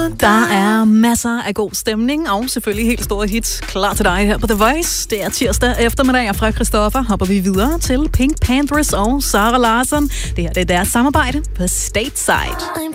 Der er masser af god stemning, og selvfølgelig helt store hits klar til dig her på The Voice. Det er tirsdag eftermiddag, og fra Christoffer hopper vi videre til Pink Panthers og Sara Larsson. Det her det er deres samarbejde på Stateside.